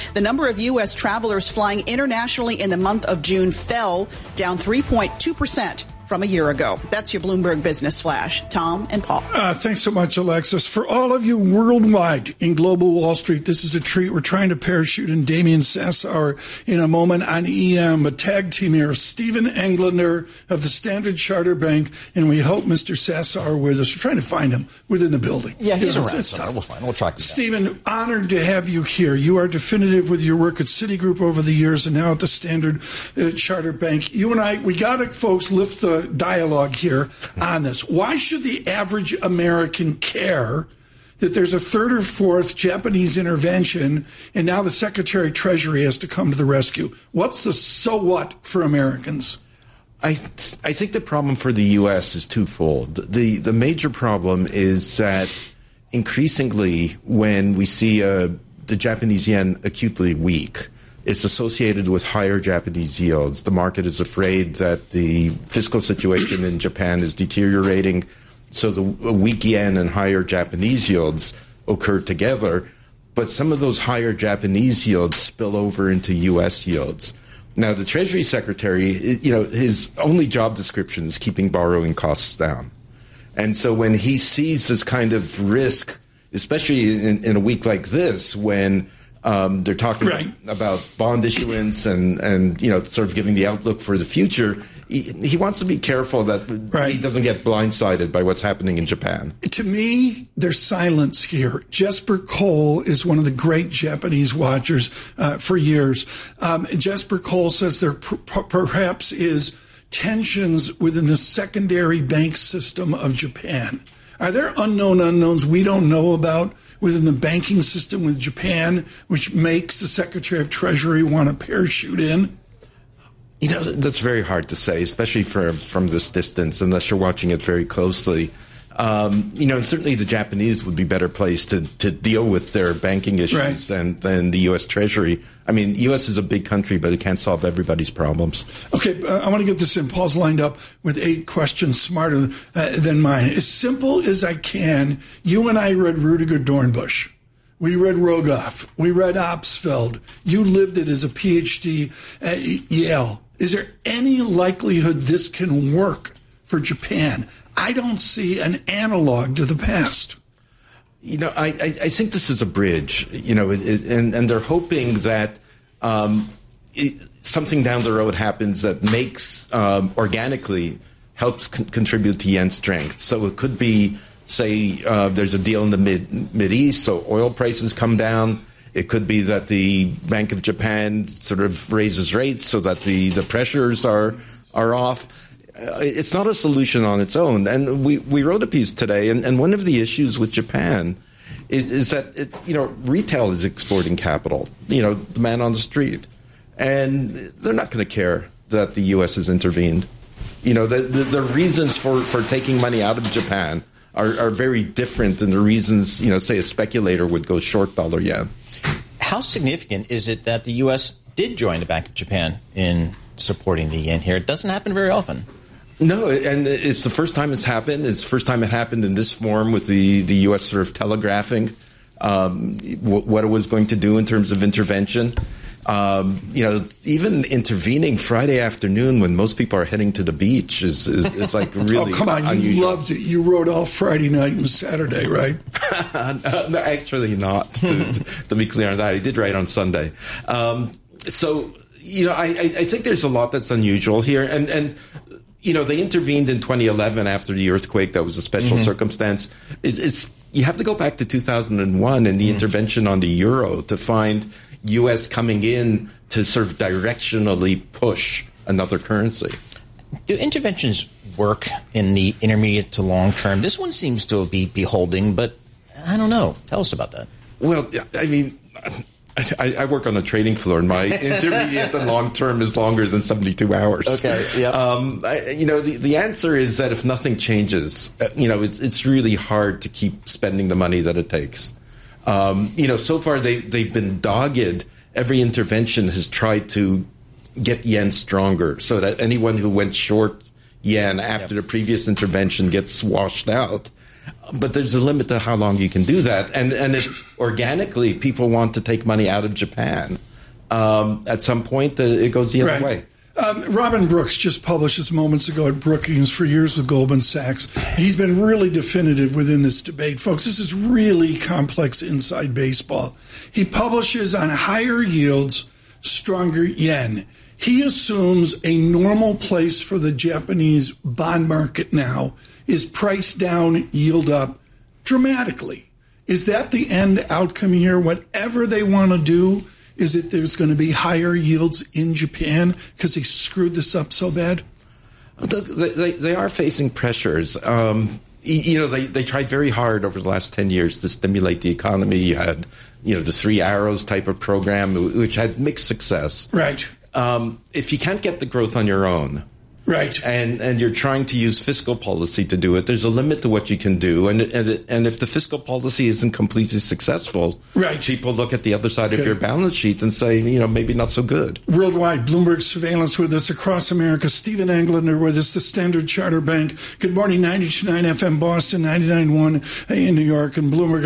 The number of U.S. travelers flying internationally in the month of June fell, down 3.2% from a year ago. That's your Bloomberg Business Flash. Tom and Paul. Thanks so much, Alexis. For all of you worldwide in Global Wall Street, this is a treat. We're trying to parachute in Damien Sassower in a moment on EM, a tag team here, Stephen Englander of the Standard Chartered Bank, and we hope Mr. Sassower with us. We're trying to find him within the building. Yeah, he's around. We'll find him. We'll track him down. Stephen, honored to have you here. You are definitive with your work at Citigroup over the years and now at the Standard Chartered Bank. You and I, we got to, folks, lift the dialogue here on this. Why should the average American care that there's a third or fourth Japanese intervention and now the Secretary of Treasury has to come to the rescue? What's the so what for Americans? I think the problem for the U.S. is twofold. The major problem is that increasingly when we see the Japanese yen acutely weak, it's associated with higher Japanese yields. The market is afraid that the fiscal situation in Japan is deteriorating, so the weak yen and higher Japanese yields occur together. But some of those higher Japanese yields spill over into U.S. yields. Now, the Treasury Secretary, his only job description is keeping borrowing costs down. And so when he sees this kind of risk, especially in a week like this, when they're talking about bond issuance and sort of giving the outlook for the future, he wants to be careful that he doesn't get blindsided by what's happening in Japan. To me, there's silence here. Jesper Cole is one of the great Japanese watchers for years. Jesper Cole says there perhaps is tensions within the secondary bank system of Japan. Are there unknown unknowns we don't know about within the banking system with Japan, which makes the Secretary of Treasury want to parachute in? That's very hard to say, especially from this distance, unless you're watching it very closely. And certainly the Japanese would be better placed to deal with their banking issues than the U.S. Treasury. I mean, U.S. is a big country, but it can't solve everybody's problems. Okay, I want to get this in. Paul's lined up with 8 questions smarter than mine. As simple as I can, you and I read Rudiger Dornbusch. We read Rogoff. We read Opsfeld. You lived it as a PhD at Yale. Is there any likelihood this can work for Japan? I don't see an analog to the past. I think this is a bridge, and they're hoping that something down the road happens that makes organically helps contribute to yen strength. So it could be, say, there's a deal in the Mid-East, so oil prices come down. It could be that the Bank of Japan sort of raises rates so that the pressures are off. It's not a solution on its own. And we wrote a piece today, and one of the issues with Japan is that, retail is exporting capital, the man on the street. And they're not going to care that the U.S. has intervened. The reasons for taking money out of Japan are very different than the reasons, say a speculator would go short dollar yen. How significant is it that the U.S. did join the Bank of Japan in supporting the yen here? It doesn't happen very often. No, and it's the first time it's happened. It's the first time it happened in this form with the U.S. sort of telegraphing what it was going to do in terms of intervention. Even intervening Friday afternoon when most people are heading to the beach is like really come on, unusual. You loved it. You wrote all Friday night and Saturday, right? No, actually not, to be clear on that. I did write on Sunday. I think there's a lot that's unusual here. And they intervened in 2011 after the earthquake. That was a special circumstance. You have to go back to 2001 and the intervention on the euro to find U.S. coming in to sort of directionally push another currency. Do interventions work in the intermediate to long term? This one seems to be beholding, but I don't know. Tell us about that. Well, I mean, I work on a trading floor, and my intermediate and long term is longer than 72 hours. Okay, yeah. The answer is that if nothing changes, it's really hard to keep spending the money that it takes. So far they've been dogged. Every intervention has tried to get yen stronger so that anyone who went short yen after the previous intervention gets washed out. But there's a limit to how long you can do that. And if organically people want to take money out of Japan, at some point it goes the other way. Robin Brooks just published this moments ago at Brookings for years with Goldman Sachs. He's been really definitive within this debate. Folks, this is really complex inside baseball. He publishes on higher yields, stronger yen. He assumes a normal place for the Japanese bond market now is price down, yield up dramatically. Is that the end outcome here? Whatever they want to do, is it there's going to be higher yields in Japan because they screwed this up so bad? They are facing pressures. They tried very hard over the last 10 years to stimulate the economy. You had, the Three Arrows type of program, which had mixed success. Right. If you can't get the growth on your own, right, and you're trying to use fiscal policy to do it, there's a limit to what you can do. And if the fiscal policy isn't completely successful, right, people look at the other side of your balance sheet and say, maybe not so good. Worldwide, Bloomberg Surveillance with us across America. Stephen Englander with us, the Standard Chartered Bank. Good morning, 92.9 FM Boston, 99.1 in New York, and Bloomberg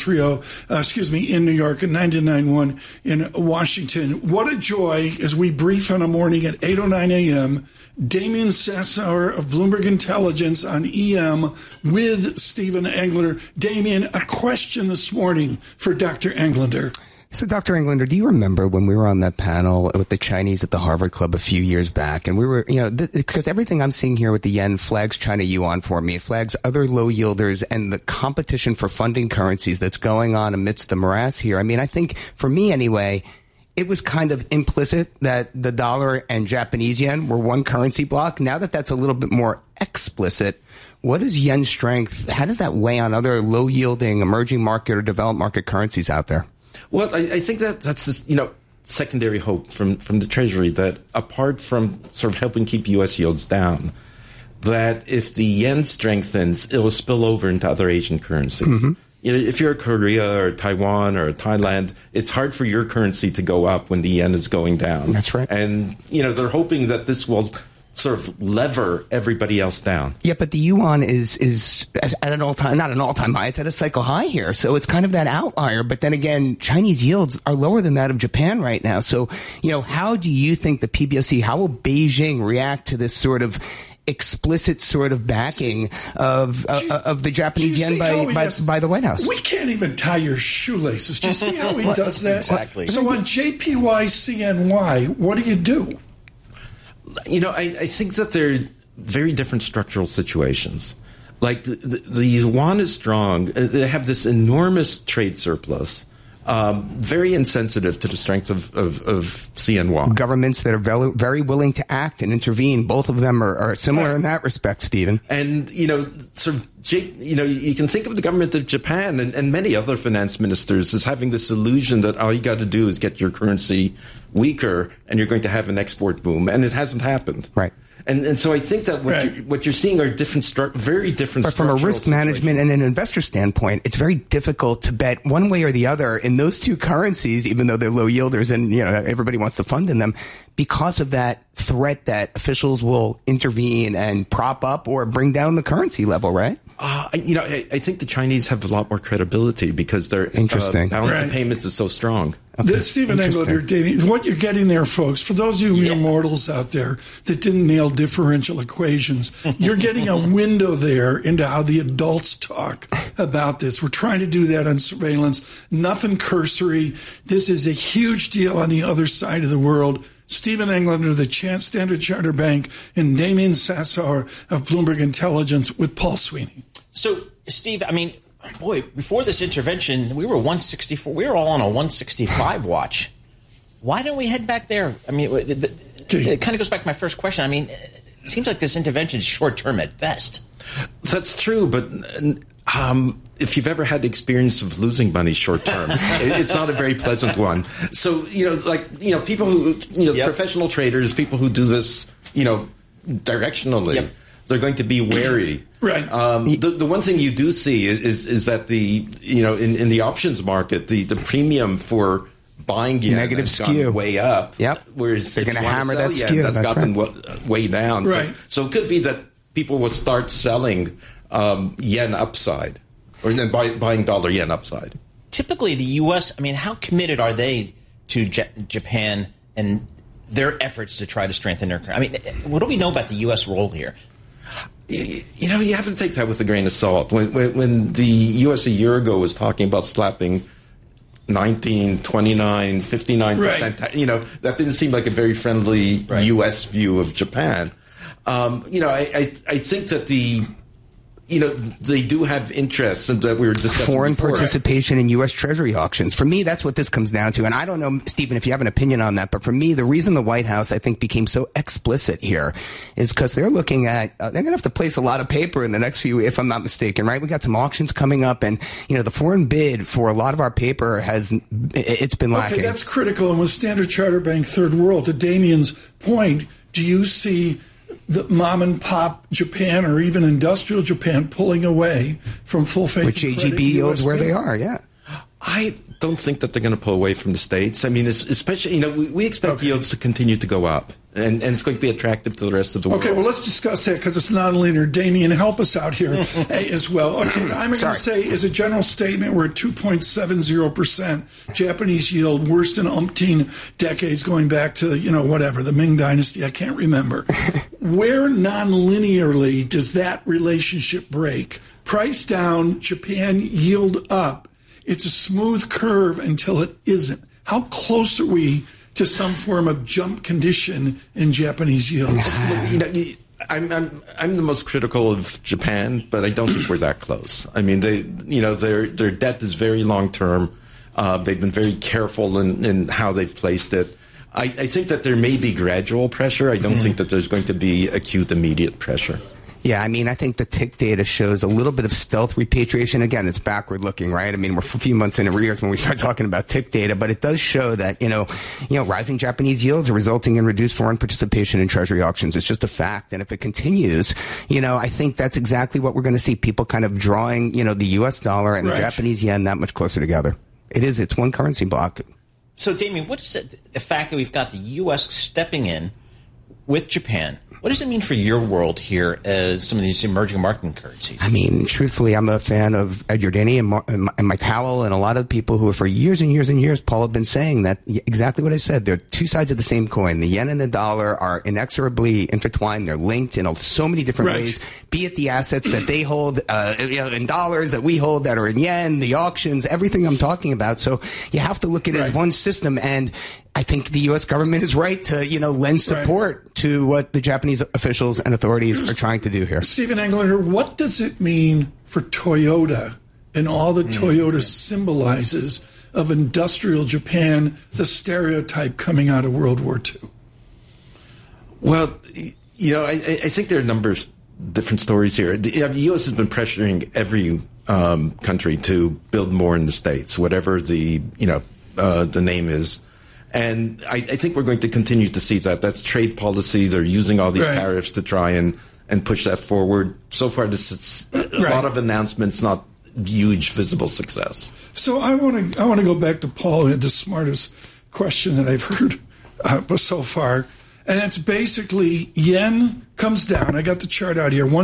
1130, in New York, and 99.1 in Washington. What a joy as we brief on a morning at 8:09 a.m., Damien Sassower of Bloomberg Intelligence on EM with Stephen Englander. Damien, a question this morning for Dr. Englander. So, Dr. Englander, do you remember when we were on that panel with the Chinese at the Harvard Club a few years back? And we were, because everything I'm seeing here with the yen flags China yuan for me. It flags other low yielders and the competition for funding currencies that's going on amidst the morass here. I mean, I think, for me anyway, it was kind of implicit that the dollar and Japanese yen were one currency block. Now that that's a little bit more explicit, what is yen strength? How does that weigh on other low-yielding emerging market or developed market currencies out there? Well, I think that's this, secondary hope from the Treasury that apart from sort of helping keep U.S. yields down, that if the yen strengthens, it will spill over into other Asian currencies. Mm-hmm. If you're a Korea or Taiwan or Thailand, it's hard for your currency to go up when the yen is going down. That's right. And, they're hoping that this will sort of lever everybody else down. Yeah, but the yuan is at an all-time, not an all-time high, it's at a cycle high here. So it's kind of that outlier. But then again, Chinese yields are lower than that of Japan right now. So, how do you think the PBOC, how will Beijing react to this sort of explicit sort of backing of the Japanese yen by the White House? We can't even tie your shoelaces. Do you see how he does that? Exactly. So on JPY, CNY, what do? I think that they're very different structural situations. Like the yuan is strong. They have this enormous trade surplus. Very insensitive to the strength of CNY. Governments that are very willing to act and intervene. Both of them are similar in that respect, Stephen. And, you can think of the government of Japan and many other finance ministers as having this illusion that all you got to do is get your currency weaker and you're going to have an export boom. And it hasn't happened. Right. And so I think that what you're seeing are very different. But from a risk management and an investor standpoint, it's very difficult to bet one way or the other in those two currencies, even though they're low yielders and everybody wants to fund in them, because of that threat that officials will intervene and prop up or bring down the currency level, right? I think the Chinese have a lot more credibility because their balance of payments is so strong. Okay. Stephen Englander, what you're getting there, folks, for those of you mortals out there that didn't nail differential equations, you're getting a window there into how the adults talk about this. We're trying to do that on surveillance. Nothing cursory. This is a huge deal on the other side of the world. Stephen Englander, the Standard Chartered Bank, and Damien Sassower of Bloomberg Intelligence with Paul Sweeney. So, Steve, before this intervention, we were 164. We were all on a 165 watch. Why don't we head back there? It kind of goes back to my first question. It seems like this intervention is short-term at best. That's true, but if you've ever had the experience of losing money short-term, it's not a very pleasant one. So, people who, professional traders, people who do this, directionally, they're going to be wary. Right. The one thing you do see is that in the options market, the premium for buying yen negative has skew gone way up. Yep. Whereas they're going to hammer that yen, skew. That's gotten way down. Right. So it could be that people will start selling yen upside, or then buying dollar yen upside. Typically, the U.S., I mean, how committed are they to Japan and their efforts to try to strengthen their currency? I mean, what do we know about the U.S. role here? You know, you have to take that with a grain of salt. When the U.S. a year ago was talking about slapping 19, 29, 59%, right. You know, that didn't seem like a very friendly right. U.S. view of Japan. You know, I think that they do have interests that we were discussing foreign before. Participation in U.S. Treasury auctions. For me, that's what this comes down to. And I don't know, Stephen, if you have an opinion on that, but for me, the reason the White House, I think, became so explicit here is because they're looking at, they're going to have to place a lot of paper in the next few, if I'm not mistaken, right? We got some auctions coming up, and, you know, the foreign bid for a lot of our paper it's been lacking. Okay, that's critical. And with Standard Chartered Bank Third World, to Damien's point, do you see the mom and pop Japan or even industrial Japan pulling away from full faith with JGB yields where they are? Yeah, I don't think that they're going to pull away from the States. I mean, especially, you know, we expect yields to continue to go up, and it's going to be attractive to the rest of the world. Okay, well, let's discuss that because it's nonlinear. Damien, help us out here as well. Okay, I'm going to say, as a general statement, we're at 2.70%. Japanese yield, worst in umpteen decades, going back to, you know, whatever, the Ming Dynasty. I can't remember. Where nonlinearly does that relationship break? Price down, Japan yield up. It's a smooth curve until it isn't. How close are we to some form of jump condition in Japanese yields? You know, I'm the most critical of Japan, but I don't think we're that close. I mean, their debt is very long term. They've been very careful in how they've placed it. I think that there may be gradual pressure. I don't think that there's going to be acute, immediate pressure. Yeah, I mean, I think the tick data shows a little bit of stealth repatriation. Again, it's backward looking, right? I mean, we're a few months in arrears when we start talking about tick data, but it does show that, you know, rising Japanese yields are resulting in reduced foreign participation in treasury auctions. It's just a fact. And if it continues, you know, I think that's exactly what we're going to see. People kind of drawing, you know, the U.S. dollar and the Japanese yen that much closer together. It's one currency block. So, Damien, what is it, the fact that we've got the U.S. stepping in with Japan, what does it mean for your world here as some of these emerging market currencies? I mean, truthfully, I'm a fan of Ed Yardeni and Mike Howell and a lot of the people who for years and years and years, Paul, have been saying that exactly what I said. They're two sides of the same coin. The yen and the dollar are inexorably intertwined. They're linked in so many different ways, be it the assets that they hold in dollars that we hold that are in yen, the auctions, everything I'm talking about. So you have to look at it as one system. And I think the U.S. government is right to, lend support to what the Japanese officials and authorities are trying to do here. Stephen Englander, what does it mean for Toyota and all that Toyota symbolizes of industrial Japan, the stereotype coming out of World War II? Well, I think there are a number of different stories here. The U.S. has been pressuring every country to build more in the States, whatever the name is. And I think we're going to continue to see that. That's trade policy. They're using all these tariffs to try and push that forward. So far, this is a lot of announcements, not huge visible success. So I want to go back to Paul, who had the smartest question that I've heard so far. And it's basically yen comes down. I got the chart out here,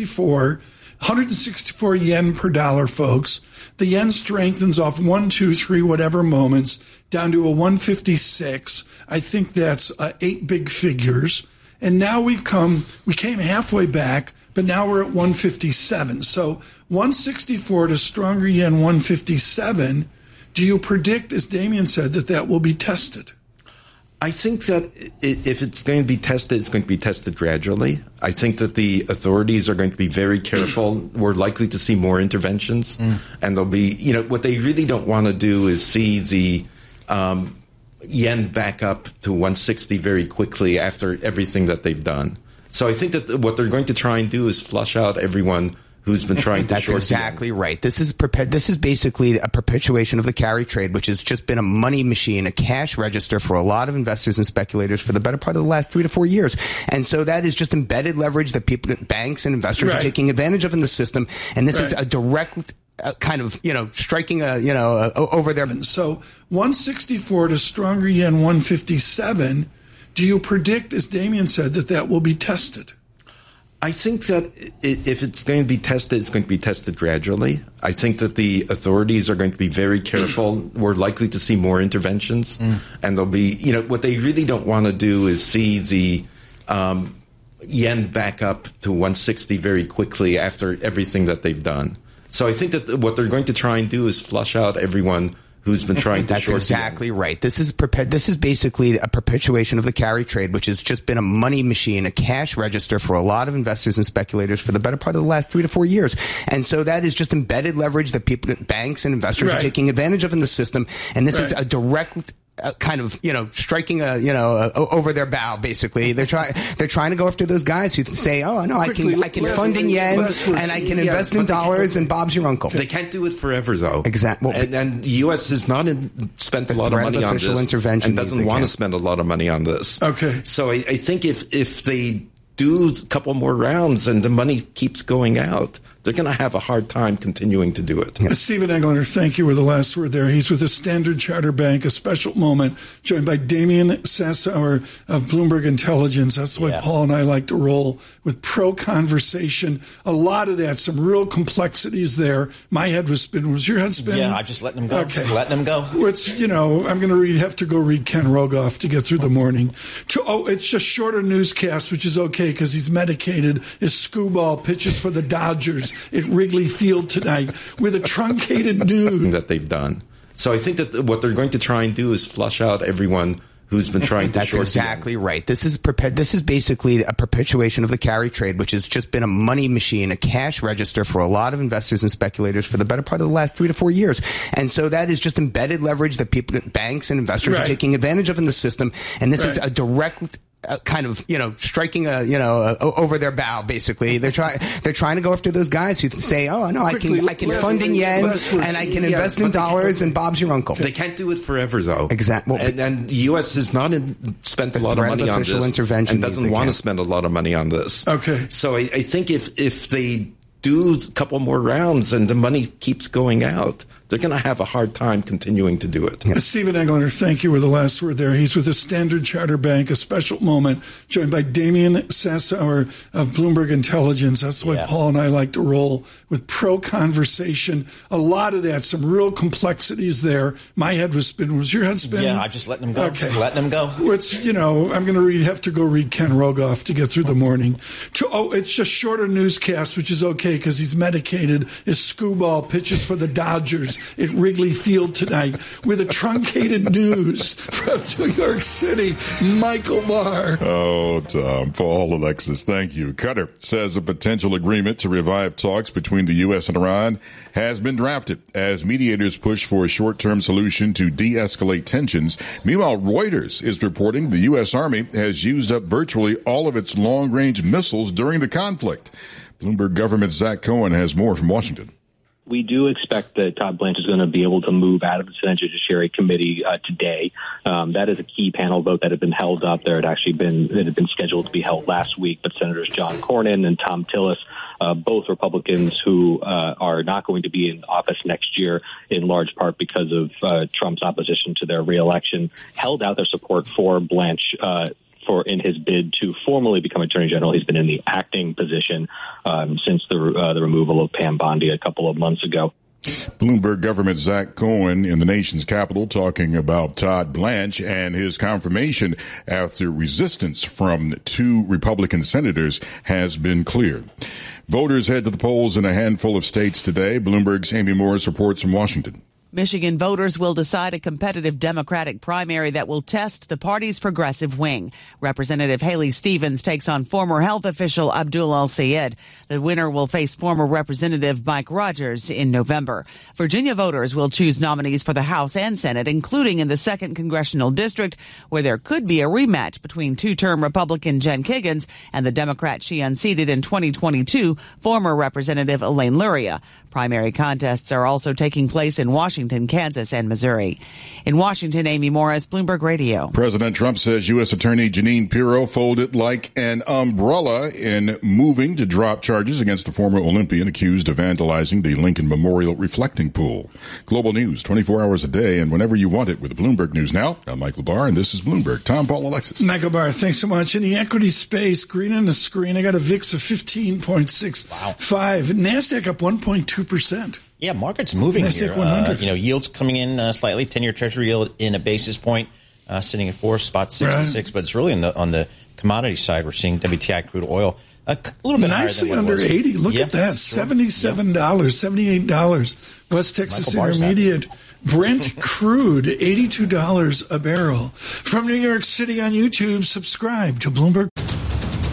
164 yen per dollar, folks. The yen strengthens off 1, 2, 3, whatever moments, down to a 156. I think that's 8 big figures. And now we came halfway back, but now we're at 157. So 164 to stronger yen 157. Do you predict, as Damien said, that will be tested? I think that if it's going to be tested, it's going to be tested gradually. I think that the authorities are going to be very careful. We're likely to see more interventions. And there'll be, what they really don't want to do is see the yen back up to 160 very quickly after everything that they've done. So I think that what they're going to try and do is flush out everyone who's been trying to That's short exactly right. This is basically a perpetuation of the carry trade, which has just been a money machine, a cash register for a lot of investors and speculators for the better part of the last 3 to 4 years. And so that is just embedded leverage that banks and investors are taking advantage of in the system. And this is a direct kind of, striking over there. So 164 to stronger yen 157. Do you predict, as Damien said, that will be tested? I think that if it's going to be tested, it's going to be tested gradually. I think that the authorities are going to be very careful. We're likely to see more interventions. And there'll be, what they really don't want to do is see the yen back up to 160 very quickly after everything that they've done. So I think that what they're going to try and do is flush out everyone who's been trying to That's short exactly right. This is basically a perpetuation of the carry trade, which has just been a money machine, a cash register for a lot of investors and speculators for the better part of the last 3 to 4 years. And so that is just embedded leverage that banks and investors are taking advantage of in the system. And this is a direct kind of, striking over their bow, basically. They're trying to go after those guys who say, oh, no, I can fund in yen and I can invest in dollars and Bob's your uncle. They can't do it forever, though. Exactly. And the U.S. has not spent a lot of money on this and doesn't want to spend a lot of money on this. Okay. So I think if they do a couple more rounds and the money keeps going out, they're going to have a hard time continuing to do it. Stephen Englander, thank you. We're the last word there. He's with the Standard Chartered Bank, a special moment, joined by Damian Sassower of Bloomberg Intelligence. That's the way Paul and I like to roll, with pro-conversation. A lot of that, some real complexities there. My head was spinning. Was your head spinning? Yeah, I'm just letting him go. Okay. Letting him go. It's, I'm going to have to go read Ken Rogoff to get through the morning. It's just shorter newscast, which is okay because he's medicated. His screwball pitches for the Dodgers at Wrigley Field tonight with a truncated news that they've done. So I think that what they're going to try and do is flush out everyone who's been trying to That's short exactly right. This is basically a perpetuation of the carry trade, which has just been a money machine, a cash register for a lot of investors and speculators for the better part of the last 3 to 4 years. And so that is just embedded leverage that banks and investors are taking advantage of in the system. And this is a direct kind of, striking over their bow, basically. They're trying to go after those guys who say, oh, no, I can fund in yen and I can invest in dollars and Bob's your uncle. They can't do it forever, though. Exactly. And the U.S. has not spent a lot of money on this and doesn't want to spend a lot of money on this. Okay. So I think if they do a couple more rounds and the money keeps going out, they're going to have a hard time continuing to do it. Stephen Englander, thank you. We're the last word there. He's with the Standard Chartered Bank, a special moment, joined by Damian Sassower of Bloomberg Intelligence. That's the way Paul and I like to roll, with pro-conversation. A lot of that, some real complexities there. My head was spinning. Was your head spinning? Yeah, I'm just letting him go. Okay. Letting him go. It's, I'm going to have to go read Ken Rogoff to get through the morning. It's just shorter newscast, which is okay because he's medicated. His screwball pitches for the Dodgers at Wrigley Field tonight with a truncated news from New York City. Michael Barr. Oh, Tom, Paul, Alexis, thank you. Qatar says a potential agreement to revive talks between the U.S. and Iran has been drafted as mediators push for a short-term solution to de-escalate tensions. Meanwhile, Reuters is reporting the U.S. Army has used up virtually all of its long-range missiles during the conflict. Bloomberg government Zach Cohen has more from Washington. We do expect that Todd Blanche is going to be able to move out of the Senate Judiciary Committee today. That is a key panel vote that had been held up. It had been scheduled to be held last week, but Senators John Cornyn and Tom Tillis, both Republicans who are not going to be in office next year, in large part because of Trump's opposition to their reelection, held out their support for Blanche in his bid to formally become Attorney General. He's been in the acting position since the removal of Pam Bondi a couple of months ago. Bloomberg government Zach Cohen in the nation's capital talking about Todd Blanche and his confirmation after resistance from 2 Republican senators has been cleared. Voters head to the polls in a handful of states today. Bloomberg's Amy Morris reports from Washington. Michigan voters will decide a competitive Democratic primary that will test the party's progressive wing. Representative Haley Stevens takes on former health official Abdul El-Sayed. The winner will face former Representative Mike Rogers in November. Virginia voters will choose nominees for the House and Senate, including in the 2nd Congressional District, where there could be a rematch between 2-term Republican Jen Kiggans and the Democrat she unseated in 2022, former Representative Elaine Luria. Primary contests are also taking place in Washington, Kansas, and Missouri. In Washington, Amy Morris, Bloomberg Radio. President Trump says U.S. Attorney Jeanine Pirro folded like an umbrella in moving to drop charges against a former Olympian accused of vandalizing the Lincoln Memorial reflecting pool. Global news 24 hours a day and whenever you want it with Bloomberg News Now. I'm Michael Barr, and this is Bloomberg. Tom, Paul, Alexis. Michael Barr, thanks so much. In the equity space, green on the screen, I got a VIX of 15.65. Wow. NASDAQ up 1.2%. Yeah, market's moving NASDAQ here. 100. Yields coming in slightly. 10-year Treasury yield in a basis point, sitting at 4.66. Right. But it's really on the commodity side. We're seeing WTI crude oil a little bit nicely higher than what under it was. 80. Look at that, $77, $78. West Texas Intermediate. Brent crude, $82 a barrel. From New York City on YouTube, subscribe to Bloomberg.